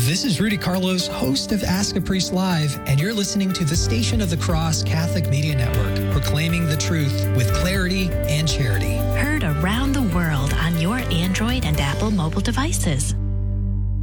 This is Rudy Carlos, host of Ask a Priest Live, and you're listening to the Station of the Cross Catholic Media Network, proclaiming the truth with clarity and charity. Heard around the world on your Android and Apple mobile devices.